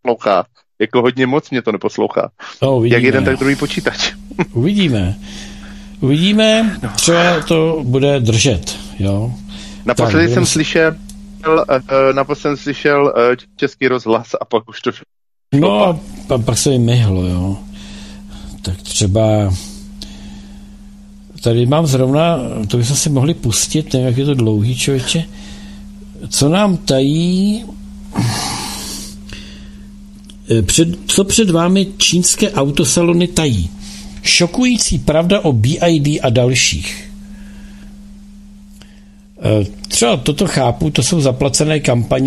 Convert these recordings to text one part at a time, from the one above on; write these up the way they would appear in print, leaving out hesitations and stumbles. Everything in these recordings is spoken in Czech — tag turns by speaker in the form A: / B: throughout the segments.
A: neposlouchá. Jako hodně moc mě to neposlouchá.
B: No,
A: jak jeden, tak druhý počítač.
B: Uvidíme, třeba to bude držet, jo.
A: Naposledy jsem slyšel Český rozhlas a pak už to...
B: No a pak se mi myhlo, jo. Tak třeba... Tady mám zrovna, to bychom si mohli pustit, nevím, jak je to dlouhý, člověče. Co nám tají... Co před vámi čínské autosalony tají? Šokující pravda o BID a dalších. Třeba toto chápu, to jsou zaplacené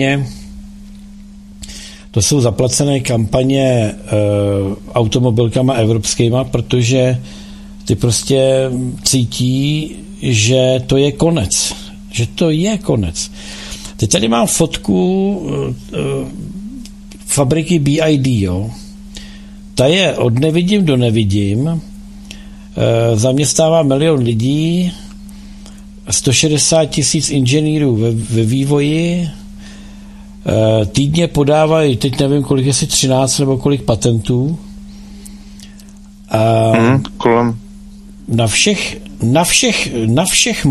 B: kampaně automobilkama evropskýma, protože ty prostě cítí, že to je konec. Teď tady mám fotku fabriky BID, jo. Ta je od nevidím do nevidím, zaměstnává 1 milion lidí, 160 000 inženýrů ve vývoji, týdně podávají, teď nevím, kolik, jestli 13 nebo kolik patentů.
A: Kolem.
B: Na všech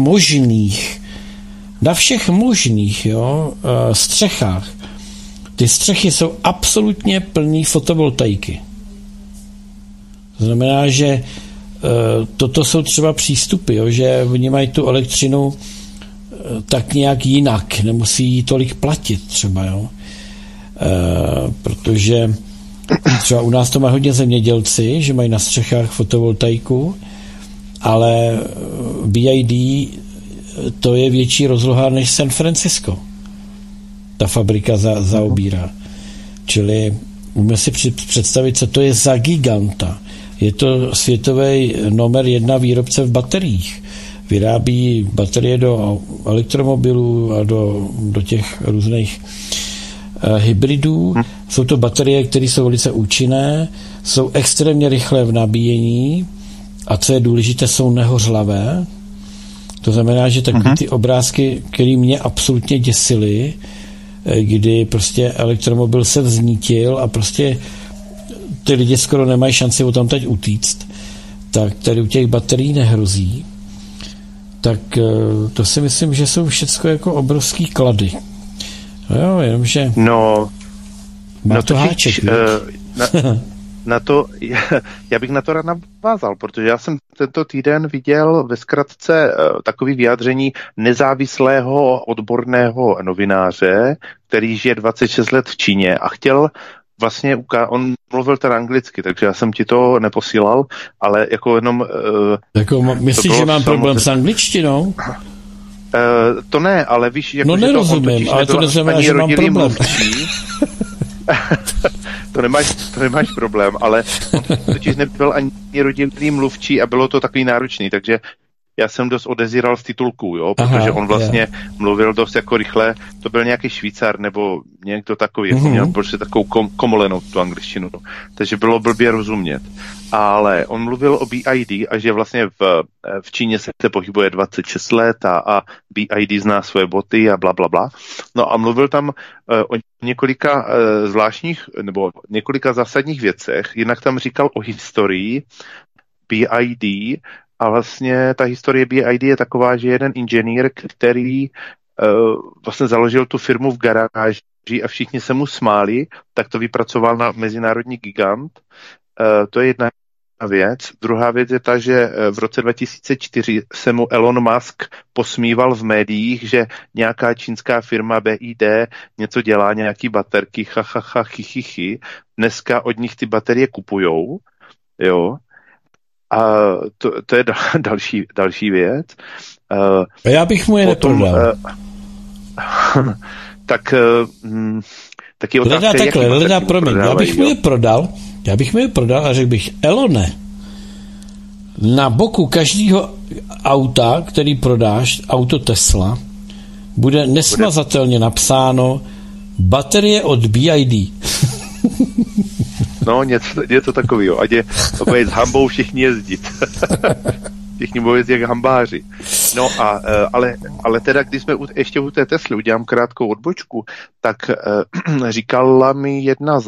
B: možných, jo, střechách. Ty střechy jsou absolutně plný fotovoltaiky. To znamená, že toto jsou třeba přístupy, jo, že oni mají tu elektřinu tak nějak jinak, nemusí jí tolik platit třeba, jo. Protože třeba u nás to mají hodně zemědělci, že mají na střechách fotovoltaiku, ale BID to je větší rozloha než San Francisco. Ta fabrika zaobírá. Čili můžeme si představit, co to je za giganta. Je to světový номер 1 výrobce v bateriích. Vyrábí baterie do elektromobilů a do těch různých hybridů. Jsou to baterie, které jsou velice účinné, jsou extrémně rychlé v nabíjení a co je důležité, jsou nehořlavé. To znamená, že takové ty obrázky, které mě absolutně děsily, kdy prostě elektromobil se vznítil a prostě ty lidi skoro nemají šanci o tam teď utíct, tak tady u těch baterií nehrozí. Tak to si myslím, že jsou všechno jako obrovský klady. Jo, jenomže má to háček.
A: Já bych na to rád navázal, protože já jsem tento týden viděl ve zkratce takové vyjádření nezávislého odborného novináře, který žije 26 let v Číně a chtěl vlastně on mluvil teda anglicky, takže já jsem ti to neposílal, ale jako jenom...
B: myslíš, že mám problém s angličtinou?
A: To ne, ale víš... Jako,
B: no nerozumím, ale to neznamená, že mám problém.
A: To nemáš problém, ale on totiž nebyl ani rodilý mluvčí a bylo to takový náročný, takže já jsem dost odezíral z titulků, jo, protože on vlastně mluvil dost jako rychle, to byl nějaký Švýcar nebo někdo takový, jako měl prostě takovou komolenou tu angličtinu, takže bylo blbě rozumět. Ale on mluvil o BID a že vlastně v Číně se pohybuje 26 let a BID zná svoje boty a bla, bla, bla. No a mluvil tam o několika zvláštních nebo několika zásadních věcech. Jinak tam říkal o historii BID a vlastně ta historie BID je taková, že jeden inženýr, který vlastně založil tu firmu v garáži a všichni se mu smáli, tak to vypracoval na mezinárodní gigant. To je jedna věc. Druhá věc je ta, že v roce 2004 se mu Elon Musk posmíval v médiích, že nějaká čínská firma BID něco dělá, nějaký baterky, chy. Dneska od nich ty baterie kupujou, jo. A to je další věc.
B: Já bych mu je neprodal.
A: Tak je otázka,
B: já bych mu je prodal a řekl bych, Elone, na boku každého auta, který prodáš, auto Tesla, bude nesmazatelně napsáno baterie od BID.
A: No, něco takového. Ať je s hambou všichni jezdit. Všichni budou jezdit jak hambáři. No a, ale teda, když jsme ještě u té Tesly, udělám krátkou odbočku, tak říkala mi jedna